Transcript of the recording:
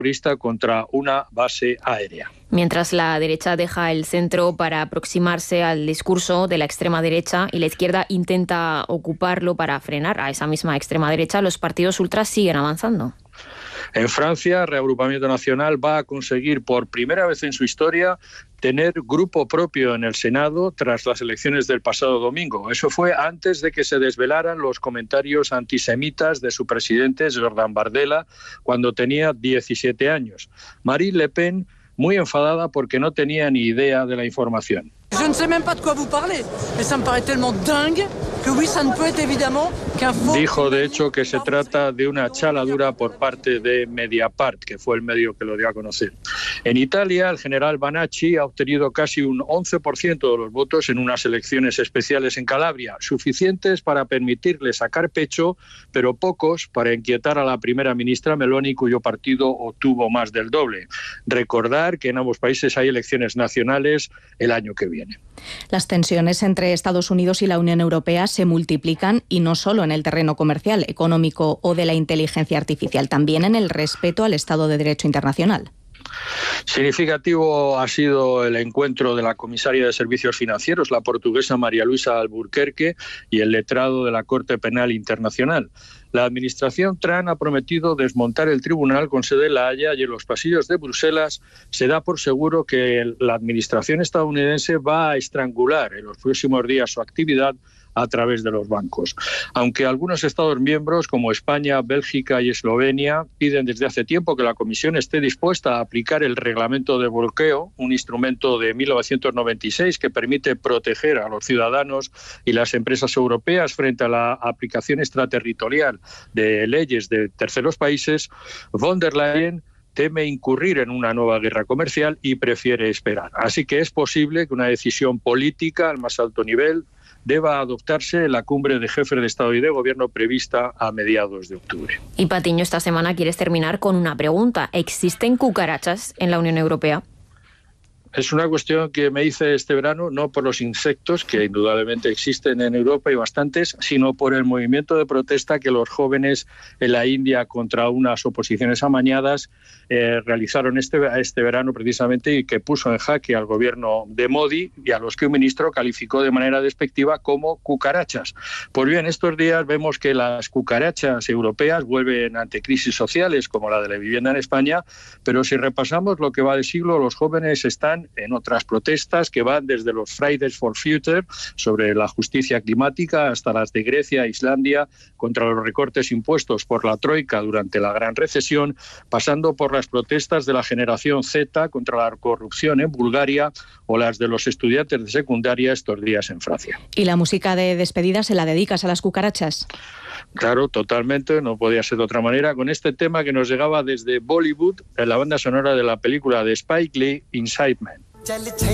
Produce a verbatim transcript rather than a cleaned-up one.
terrorista contra una base aérea. Mientras la derecha deja el centro para aproximarse al discurso de la extrema derecha y la izquierda intenta ocuparlo para frenar a esa misma extrema derecha, los partidos ultras siguen avanzando. En Francia, Reagrupamiento Nacional va a conseguir por primera vez en su historia tener grupo propio en el Senado tras las elecciones del pasado domingo. Eso fue antes de que se desvelaran los comentarios antisemitas de su presidente, Jordan Bardella, cuando tenía diecisiete años. Marine Le Pen, muy enfadada porque no tenía ni idea de la información. Je ne sais même pas de quoi vous parlez, mais ça me paraît tellement dingue que oui, ça ne peut être évidemment qu'un faux... Dijo, de hecho, que se trata de una chaladura por parte de Mediapart, que fue el medio que lo dio a conocer. En Italia, el general Banacci ha obtenido casi un once por ciento de los votos en unas elecciones especiales en Calabria, suficientes para permitirle sacar pecho, pero pocos para inquietar a la primera ministra Meloni, cuyo partido obtuvo más del doble. Recordar que en ambos países hay elecciones nacionales el año que viene. Las tensiones entre Estados Unidos y la Unión Europea se multiplican, y no solo en el terreno comercial, económico o de la inteligencia artificial, también en el respeto al Estado de Derecho internacional. Significativo ha sido el encuentro de la comisaria de Servicios Financieros, la portuguesa María Luisa Albuquerque, y el letrado de la Corte Penal Internacional. La administración Trump ha prometido desmontar el tribunal con sede en La Haya, y en los pasillos de Bruselas se da por seguro que la administración estadounidense va a estrangular en los próximos días su actividad a través de los bancos. Aunque algunos Estados miembros como España, Bélgica y Eslovenia piden desde hace tiempo que la Comisión esté dispuesta a aplicar el reglamento de bloqueo, un instrumento de mil novecientos noventa y seis que permite proteger a los ciudadanos y las empresas europeas frente a la aplicación extraterritorial de leyes de terceros países, von der Leyen teme incurrir en una nueva guerra comercial y prefiere esperar. Así que es posible que una decisión política al más alto nivel deba adoptarse en la cumbre de jefes de Estado y de Gobierno prevista a mediados de octubre. Y Patiño, esta semana quieres terminar con una pregunta. ¿Existen cucarachas en la Unión Europea? Es una cuestión que me hice este verano, no por los insectos, que indudablemente existen en Europa y bastantes, sino por el movimiento de protesta que los jóvenes en la India contra unas oposiciones amañadas eh, realizaron este, este verano precisamente, y que puso en jaque al gobierno de Modi y a los que un ministro calificó de manera despectiva como cucarachas. Pues bien, estos días vemos que las cucarachas europeas vuelven ante crisis sociales como la de la vivienda en España, pero si repasamos lo que va de siglo, los jóvenes están en otras protestas que van desde los Fridays for Future sobre la justicia climática hasta las de Grecia e Islandia contra los recortes impuestos por la Troika durante la gran recesión, pasando por las protestas de la generación Z contra la corrupción en Bulgaria o las de los estudiantes de secundaria estos días en Francia. ¿Y la música de despedida se la dedicas a las cucarachas? Claro, totalmente, no podía ser de otra manera, con este tema que nos llegaba desde Bollywood, en la banda sonora de la película de Spike Lee, Inside Man.